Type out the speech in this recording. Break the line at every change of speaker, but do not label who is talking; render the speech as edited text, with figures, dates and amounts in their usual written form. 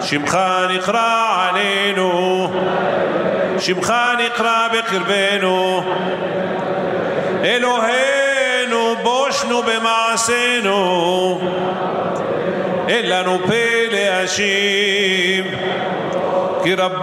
שמך נקרא עלינו, שמך נקרא בקרבנו. אלוהינו בושנו במעשינו, אין לנו פה להשיב, כי רבה